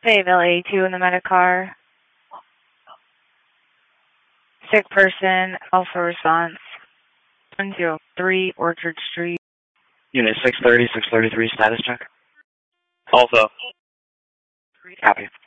Fayetteville 82 in the medic car. Sick person, alpha response. 103 Orchard Street. Unit 630, 633, status check. Also. Copy.